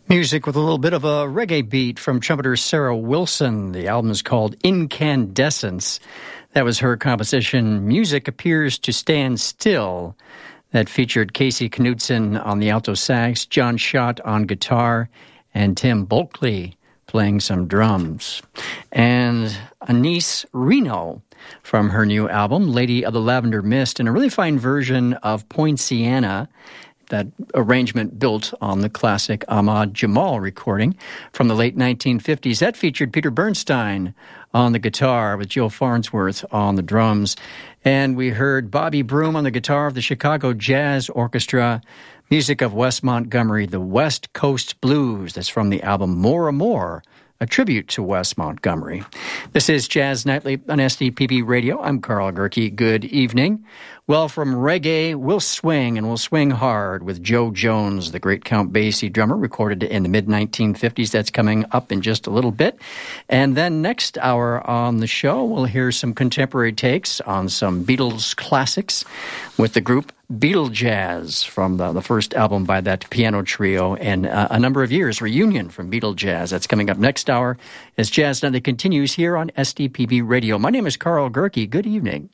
Music with a little bit of a reggae beat from trumpeter Sarah Wilson. The album is called Incandescence. That was her composition, Music Appears to Stand Still. That featured Casey Knudsen on the alto sax, John Schott on guitar, and Tim Bulkley playing some drums. And Anise Reno from her new album, Lady of the Lavender Mist, and a really fine version of Poinciana, that arrangement built on the classic Ahmad Jamal recording from the late 1950s. That featured Peter Bernstein on the guitar with Joe Farnsworth on the drums. And we heard Bobby Broom on the guitar of the Chicago Jazz Orchestra, music of Wes Montgomery, the West Coast Blues. That's from the album More and More, a tribute to Wes Montgomery. This is Jazz Nightly on SDPB Radio. I'm Carl Gerke. Good evening. Well, from reggae, we'll swing, and we'll swing hard with Joe Jones, the great Count Basie drummer, recorded in the mid-1950s. That's coming up in just a little bit. And then next hour on the show, we'll hear some contemporary takes on some Beatles classics with the group Beatle Jazz from the first album by that piano trio, and a number of years reunion from Beatle Jazz. That's coming up next hour as Jazz Nightly continues here on SDPB Radio. My name is Carl Gerke. Good evening.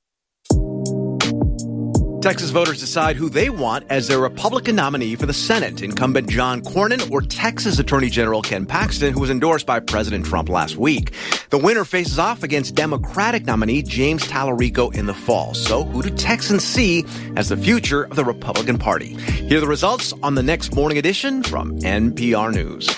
Texas voters decide who they want as their Republican nominee for the Senate, incumbent John Cornyn or Texas Attorney General Ken Paxton, who was endorsed by President Trump last week. The winner faces off against Democratic nominee James Tallarico in the fall. So who do Texans see as the future of the Republican Party? Here are the results on the next morning edition from NPR News.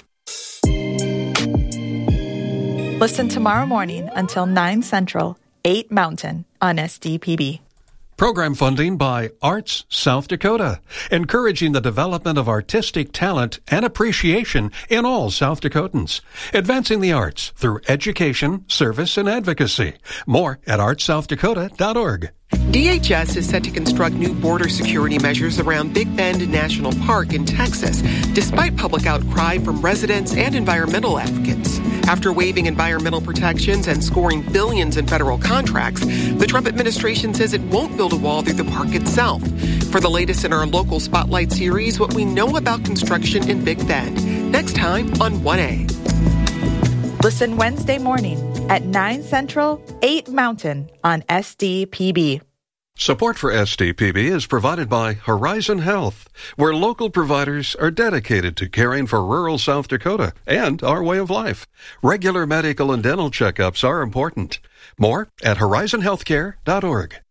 Listen tomorrow morning until 9 Central, 8 Mountain on SDPB. Program funding by Arts South Dakota, encouraging the development of artistic talent and appreciation in all South Dakotans. Advancing the arts through education, service, and advocacy. More at artsouthdakota.org. DHS is set to construct new border security measures around Big Bend National Park in Texas, despite public outcry from residents and environmental advocates. After waiving environmental protections and scoring billions in federal contracts, the Trump administration says it won't build a wall through the park itself. For the latest in our local Spotlight series, what we know about construction in Big Bend. Next time on 1A. Listen Wednesday morning at 9 Central, 8 Mountain on SDPB. Support for SDPB is provided by Horizon Health, where local providers are dedicated to caring for rural South Dakota and our way of life. Regular medical and dental checkups are important. More at horizonhealthcare.org.